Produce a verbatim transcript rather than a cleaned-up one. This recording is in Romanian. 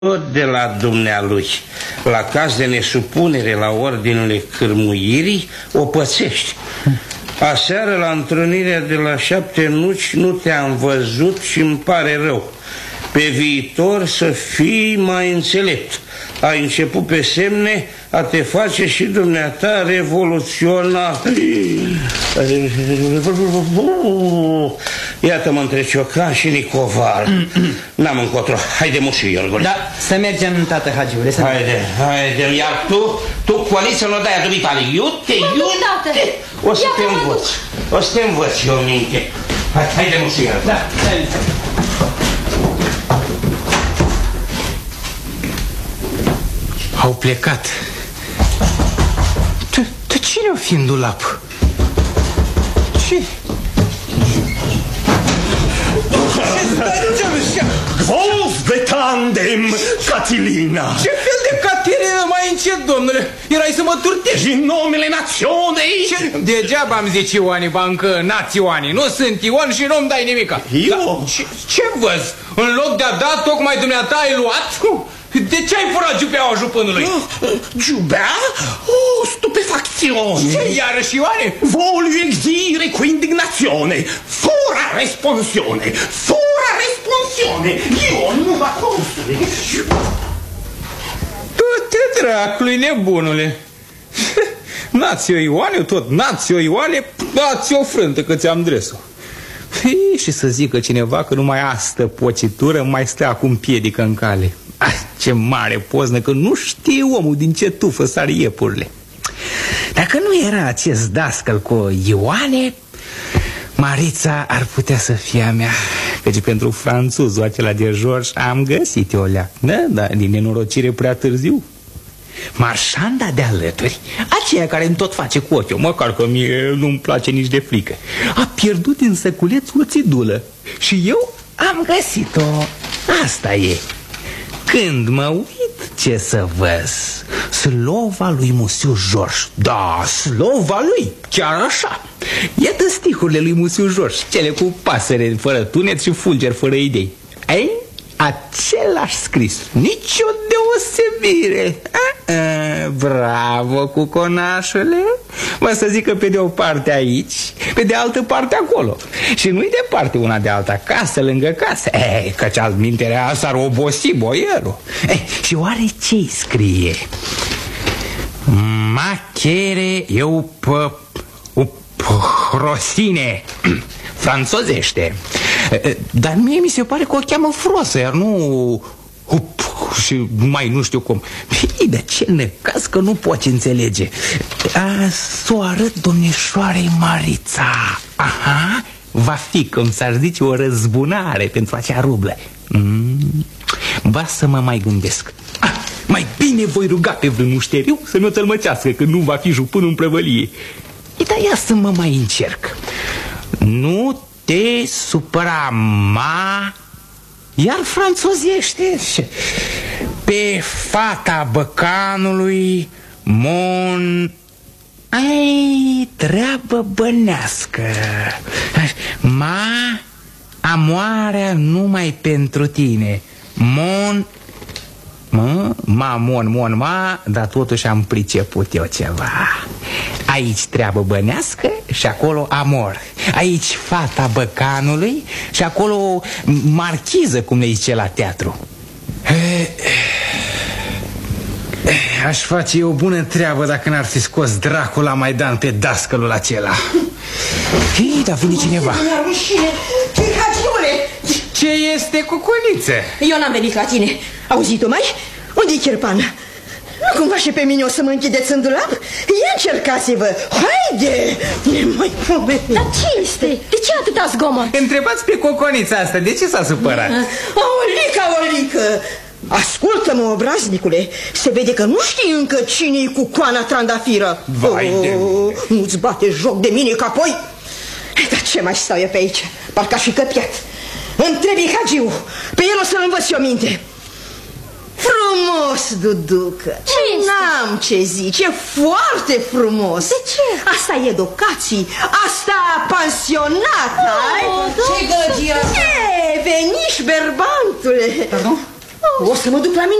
tot de la dumnealui. La caz de nesupunere la ordinele cârmuirii, o pățești. Aseară, la întrunirea de la șapte nuci, nu te-am văzut și îmi pare rău. Pe viitor să fii mai înțelept. Ai început pe semne a te face și dumneata revoluționar. Iată-mă între Ciocan și Nicoval. N-am încotro. Haide, mușu, Iorgul. Da, să mergem, tată Hagiule. Să haide, haide, iar tu, tu coaliță nu dai a dumitale. Iute, iute. O să te învăț. O să te învăț eu minte. Haide, mușu, Iorgul. Da, haide. Au plecat. Tu cine-o fi în dulap? Ce? Wolf de tandem, Catilina. Ce fel de Catilina? Mai încet, domnule. Erai să mă turtești. Din numele națiunei. Ce? Degeaba am zis Ioani, bancă, națioanii. Nu sunt Ion și nu-mi dai nimica. Eu? Ce, ce văz? În loc de a da, tocmai dumneata ai luat? De ce ai furat giubeaua jupânului? Giubea? Oh, stupefacțiune. Ce, iarăși, Ioane? Voglio exire cu indignazione. Fora responsione. Fora responsione. Io nu va consule. Du-te dracului, nebunule. Nați-o, Ioane, tot nați-o, Ioane, dați-o frântă că ți-am dres-o. Și să zică cineva că numai astă pocitură mai stă acum piedică în cale. Ah, ce mare poznă, că nu știe omul din ce tufă sar iepurile. Dacă nu era acest dascăl cu Ioane, Marița ar putea să fie a mea. Căci pentru franțuzul acela de George am găsit o leac. Da, da, din nenorocire prea târziu. Marșanda de alături, aceea care îmi tot face cu ochiul, măcar că mie nu-mi place nici de frică, a pierdut în săculeț o țidulă. Și eu am găsit-o. Asta e. Când mă uit, ce să văz? Slova lui Musiu George. Da, slova lui, chiar așa. Iată stihurile lui Musiu George, cele cu pasăre fără tunet și fulger fără idei. Ei? Același scris, nici o deosebire. a, a, Bravo, cuconașule. Vă să zic că pe de o parte aici, pe de altă parte acolo. Și nu-i departe una de alta, casă lângă casă. Ei, căci altminterea s-ar obosi boierul. Ei, și oare ce-i scrie? Machere eu pă... rosine. Franțozește. Dar mie mi se pare că o cheamă Frosă, iar nu... Și mai nu știu cum. Ei, de ce necaz că nu poți înțelege. Să o arăt domnișoarei Marița. Aha, va fi, cum s-ar zice, o răzbunare pentru acea rublă. mm. Ba să mă mai gândesc. ah, Mai bine voi ruga pe vreun mușteriu să mi-o tălmăcească, că nu va fi jupânul în prăvălie. E, dar ia să mă mai încerc. Nu te supăra, ma... Iar franțozește. Pe fata băcanului mon... Ai, treabă bănească. Ma, amoarea numai pentru tine. Mon... Ma, ma, mon, mon, ma, dar totuși am priceput eu ceva. Aici treabă bănească și acolo amor. Aici fata băcanului și acolo marchiză, cum le zice la teatru. Aș face eu o bună treabă dacă n-ar fi scos dracul la Maidan pe dascălul acela. Hei, dar vine cineva. Ce este, cucuniță? Eu n-am venit la tine. Auzit-o mai? Unde-i Chirpan? Nu cumva și pe mine o să mă închideți în dulap? Ia încercați-vă! Haide! Mai Dar ce este? De ce atâta zgomot? Întrebați pe coconița asta, de ce s-a supărat? Aolică, aolică! Ascultă-mă, obraznicule, se vede că nu știi încă cine-i cu coana trandafiră. Vai de oh, nu-ți bate joc de mine ca apoi? Dar ce mai stau eu pe aici? Parcă aș fi căpiat. Întrebi Hagiu, pe el o să-l învăț eu minte. Frumos, Duducă. Ce este? N-am ce zice, foarte frumos. De ce? Asta e educații, asta pansionat. Oh, ce gălăgie. E, veniși, berbantule. Pardon? O să mă duc la mine.